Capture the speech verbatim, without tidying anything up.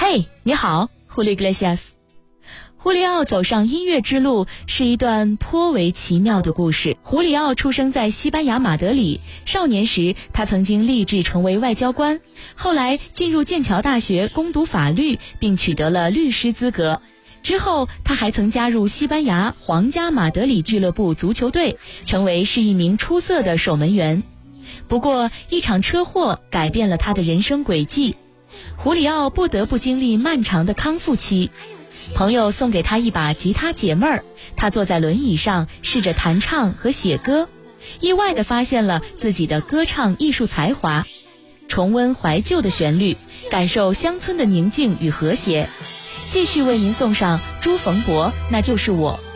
嘿，你好，胡里格雷西亚斯。胡里奥走上音乐之路是一段颇为奇妙的故事。胡里奥出生在西班牙马德里，少年时他曾经立志成为外交官，后来进入剑桥大学攻读法律，并取得了律师资格。之后他还曾加入西班牙皇家马德里俱乐部足球队，成为是一名出色的守门员。不过一场车祸改变了他的人生轨迹，胡里奥不得不经历漫长的康复期。朋友送给他一把吉他解闷儿，他坐在轮椅上试着弹唱和写歌，意外地发现了自己的歌唱艺术才华。重温怀旧的旋律，感受乡村的宁静与和谐。继续为您送上朱逢博，那就是我。